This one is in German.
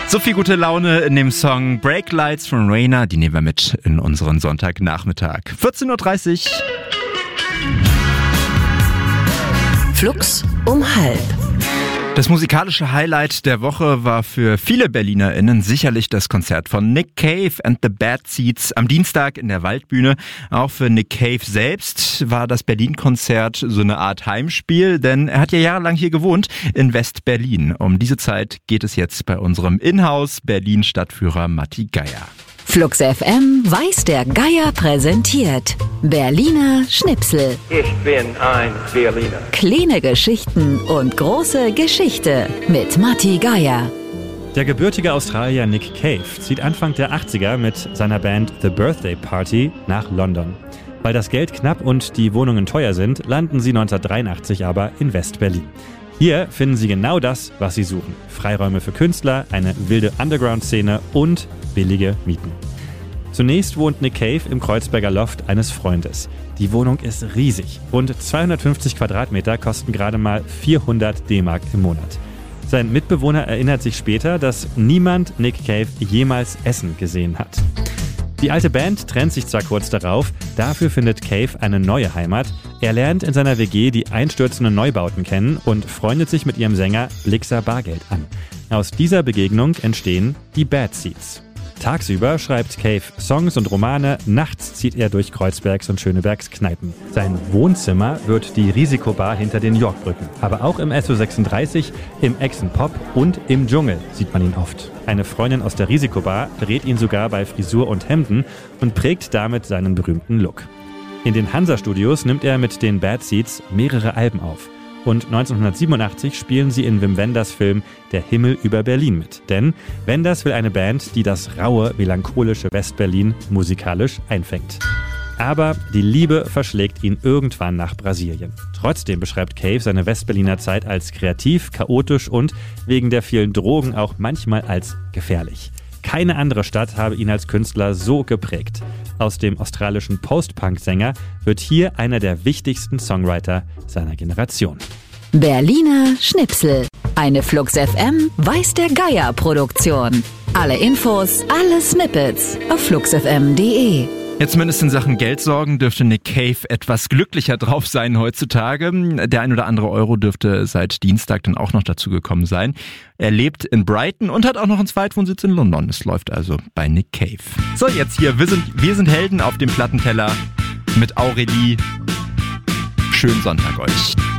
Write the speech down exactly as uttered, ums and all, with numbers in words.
So viel gute Laune in dem Song Break Lights von Rainer, die nehmen wir mit in unseren Sonntagnachmittag. vierzehn Uhr dreißig. Flux um halb. Das musikalische Highlight der Woche war für viele BerlinerInnen sicherlich das Konzert von Nick Cave and the Bad Seeds am Dienstag in der Waldbühne. Auch für Nick Cave selbst war das Berlin-Konzert so eine Art Heimspiel, denn er hat ja jahrelang hier gewohnt in West-Berlin. Um diese Zeit geht es jetzt bei unserem Inhouse-Berlin-Stadtführer Matti Geier. Flux F M weiß der Geier präsentiert. Berliner Schnipsel. Ich bin ein Berliner. Kleine Geschichten und große Geschichte mit Matti Geier. Der gebürtige Australier Nick Cave zieht Anfang der achtziger mit seiner Band The Birthday Party nach London. Weil das Geld knapp und die Wohnungen teuer sind, landen sie neunzehnhundertdreiundachtzig aber in West-Berlin. Hier finden sie genau das, was sie suchen. Freiräume für Künstler, eine wilde Underground-Szene und billige Mieten. Zunächst wohnt Nick Cave im Kreuzberger Loft eines Freundes. Die Wohnung ist riesig. Rund zweihundertfünfzig Quadratmeter kosten gerade mal vierhundert D-Mark im Monat. Sein Mitbewohner erinnert sich später, dass niemand Nick Cave jemals essen gesehen hat. Die alte Band trennt sich zwar kurz darauf, dafür findet Cave eine neue Heimat. Er lernt in seiner W G die einstürzenden Neubauten kennen und freundet sich mit ihrem Sänger Blixer Bargeld an. Aus dieser Begegnung entstehen die Bad Seeds. Tagsüber schreibt Cave Songs und Romane, nachts zieht er durch Kreuzbergs und Schönebergs Kneipen. Sein Wohnzimmer wird die Risikobar hinter den Yorkbrücken. Aber auch im S O sechsunddreißig, im Echsen-Pop und im Dschungel sieht man ihn oft. Eine Freundin aus der Risikobar berät ihn sogar bei Frisur und Hemden und prägt damit seinen berühmten Look. In den Hansa-Studios nimmt er mit den Bad Seeds mehrere Alben auf. Und neunzehnhundertsiebenundachtzig spielen sie in Wim Wenders Film Der Himmel über Berlin mit. Denn Wenders will eine Band, die das raue, melancholische West-Berlin musikalisch einfängt. Aber die Liebe verschlägt ihn irgendwann nach Brasilien. Trotzdem beschreibt Cave seine West-Berliner Zeit als kreativ, chaotisch und wegen der vielen Drogen auch manchmal als gefährlich. Keine andere Stadt habe ihn als Künstler so geprägt. Aus dem australischen Post-Punk-Sänger wird hier einer der wichtigsten Songwriter seiner Generation. Berliner Schnipsel. Eine Flux F M weiß der Geier Produktion. Alle Infos, alle Snippets auf flux f m punkt d e. Jetzt zumindest in Sachen Geldsorgen dürfte Nick Cave etwas glücklicher drauf sein heutzutage. Der ein oder andere Euro dürfte seit Dienstag dann auch noch dazu gekommen sein. Er lebt in Brighton und hat auch noch einen Zweitwohnsitz in London. Es läuft also bei Nick Cave. So, jetzt hier, wir sind, wir sind Helden auf dem Plattenteller mit Aurelie. Schönen Sonntag euch.